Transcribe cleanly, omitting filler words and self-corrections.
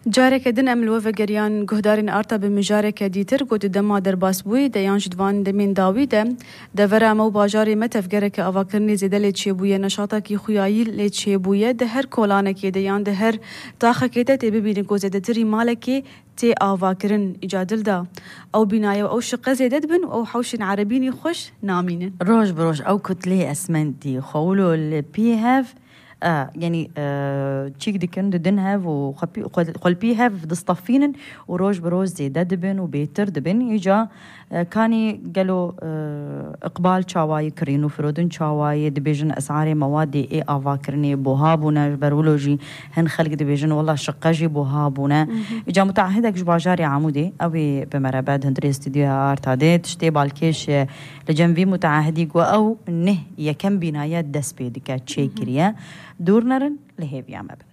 جارك دن ام الوفا جريان جهدارين ارتا بمجارك ديتر قد دما در باسبوي ديان جدوان دمين داوي ده ورا مو باجاري متفجرك افاكرني زيده لتشيبويه نشاطك خويايل لتشيبويه ده هر كولانك ديان ده هر طاخك تبي بين زيده تري مالك تي افاكرن اجادل دا او بنايه او شقه زيده بن او حوش عربيني خوش نامين روج بروج او كتلي اسمنتي خولو البي هاف يعني تشيك دكن دنهاف وقلبي هاف دصطفين وروج بروز زي دبن وبيتر دبن يجا كاني قالوا اقبال شاواي كرينو فرودن شاواي دبيجن اسعار مواد اي افاكرني بوهابونا برولوجي هن خلق دبيجن والله شقاجي بوهابونا يجا متعهدك جباجاري عمودي اوي بمراباد هندري استديو ارتادي تشتي بالكيش لجنبي متعهدي او نه يكم بنايات دسبي دكا تشيكريا دورنرن لهيب يعمل